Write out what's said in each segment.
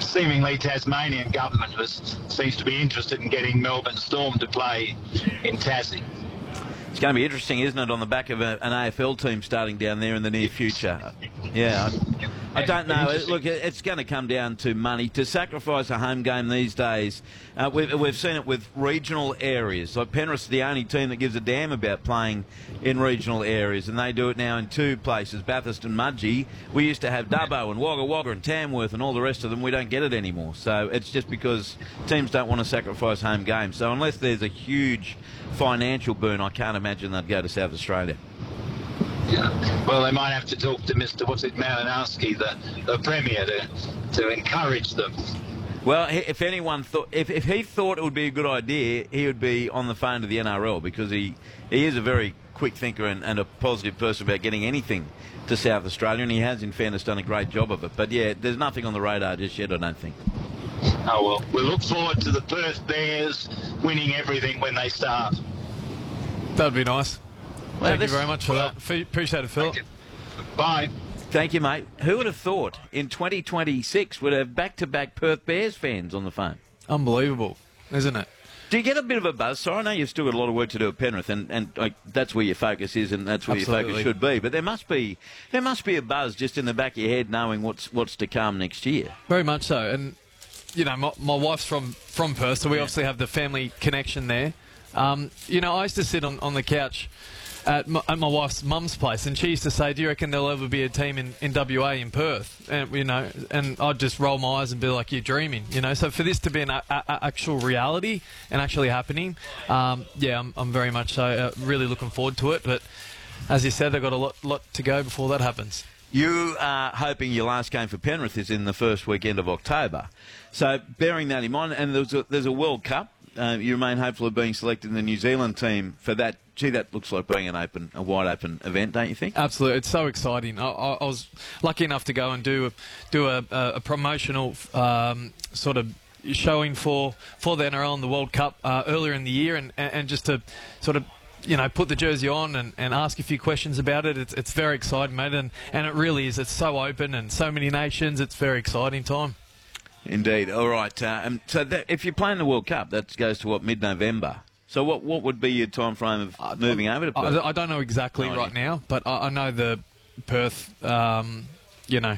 seemingly Tasmanian government seems to be interested in getting Melbourne Storm to play in Tassie. It's going to be interesting, isn't it, on the back of an AFL team starting down there in the near future? Yeah, I don't know. Look, it's going to come down to money. To sacrifice a home game these days, we've seen it with regional areas. Like Penrith's the only team that gives a damn about playing in regional areas, and they do it now in two places, Bathurst and Mudgee. We used to have Dubbo and Wagga Wagga and Tamworth and all the rest of them. We don't get it anymore. So it's just because teams don't want to sacrifice home games. So unless there's a huge financial boon, I can't imagine they'd go to South Australia. Yeah. Well, they might have to talk to Mr. Malinowski, the Premier, to encourage them. Well, if anyone thought, if he thought it would be a good idea, he would be on the phone to the NRL, because he is a very quick thinker and a positive person about getting anything to South Australia, and he has, in fairness, done a great job of it. But yeah, there's nothing on the radar just yet, I don't think. Oh, well, we look forward to the Perth Bears winning everything when they start. That would be nice. Well, Thank you very much for that. Appreciate it, Phil. Bye. Thank you, mate. Who would have thought in 2026 we'd have back-to-back Perth Bears fans on the phone? Unbelievable, isn't it? Do you get a bit of a buzz? So I know you've still got a lot of work to do at Penrith, and that's where your focus is, and that's where your focus should be. But there must be a buzz just in the back of your head, knowing what's to come next year. Very much so. And you know, my wife's from Perth, so we obviously have the family connection there. You know, I used to sit on the couch at my wife's mum's place, and she used to say, "Do you reckon there'll ever be a team in WA in Perth?" And you know, and I'd just roll my eyes and be like, "You're dreaming," you know. So for this to be an actual reality and actually happening, yeah, I'm very much so really looking forward to it. But as you said, they've got a lot to go before that happens. You are hoping your last game for Penrith is in the first weekend of October. So bearing that in mind, and there's a World Cup. You remain hopeful of being selected in the New Zealand team for that. Gee, that looks like being a wide open event, don't you think? Absolutely, it's so exciting. I was lucky enough to go and do a promotional sort of showing for the NRL and the World Cup earlier in the year, and just to sort of, you know, put the jersey on and ask a few questions about it. It's very exciting, mate, and it really is. It's so open and so many nations. It's a very exciting time. Indeed. All right. So if you're playing the World Cup, that goes to mid-November. So what would be your time frame of moving over to Perth? I don't know exactly right now, but I know the Perth, you know,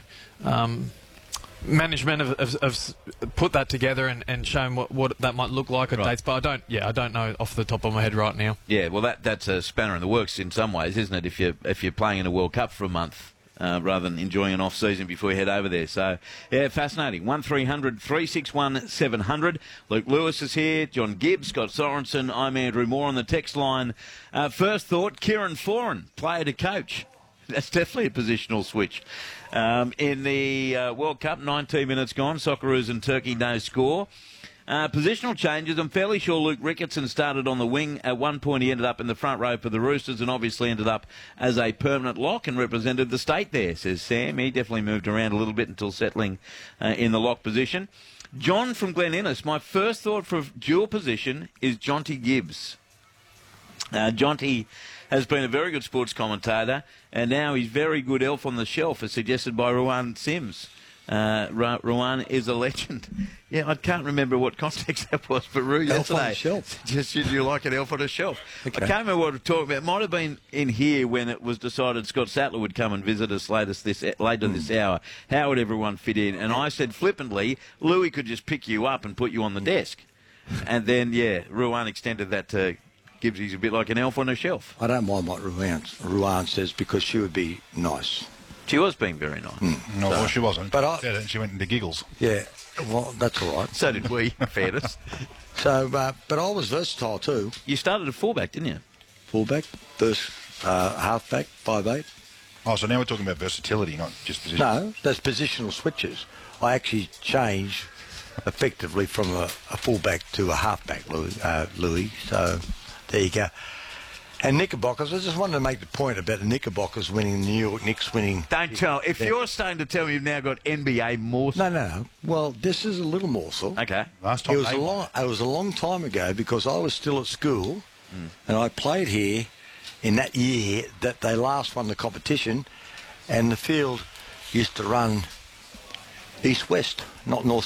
management have put that together and shown what that might look like at dates. But I don't know off the top of my head right now. Yeah, well, that's a spanner in the works in some ways, isn't it? If you're playing in a World Cup for a month. Rather than enjoying an off-season before you head over there. So, yeah, fascinating. 1300 361 700. Luke Lewis is here. John Gibbs, Scott Sorensen. I'm Andrew Moore on the text line. First thought, Kieran Foran, player to coach. That's definitely a positional switch. In the World Cup, 19 minutes gone. Socceroos and Turkey, no score. Positional changes. I'm fairly sure Luke Ricketson started on the wing. At one point he ended up in the front row for the Roosters and obviously ended up as a permanent lock and represented the state there, says Sam. He definitely moved around a little bit until settling in the lock position. John from Glen Innes. My first thought for dual position is Jonty Gibbs. Jonty has been a very good sports commentator, and now he's very good elf on the shelf, as suggested by Rowan Sims. Rowan is a legend. Yeah, I can't remember what context that was, but Roo yesterday on the shelf. Suggested you like an elf on a shelf. Okay. I can't remember what we're talking about. It might have been in here when it was decided Scott Sattler would come and visit us later this hour. How would everyone fit in? And I said flippantly, Louis could just pick you up and put you on the desk. And then, yeah, Rowan extended that to Gibbs. He's a bit like an elf on a shelf. I don't mind what Rowan says because she would be nice. She was being very nice. No, well, she wasn't. But she went into giggles. Yeah, well, that's all right. So did we, in fairness. So, but I was versatile too. You started at fullback, didn't you? Fullback, halfback, 5'8". Oh, so now we're talking about versatility, not just position. No, that's positional switches. I actually changed effectively from a fullback to a halfback, Louis. So there you go. And Knickerbockers, I just wanted to make the point about the Knickerbockers winning, the New York Knicks winning. Don't tell. If you're starting to tell me you've now got NBA morsel. No. Well, this is a little morsel. Okay. Last time it was a long time ago because I was still at school and I played here in that year that they last won the competition, and the field used to run east-west, not north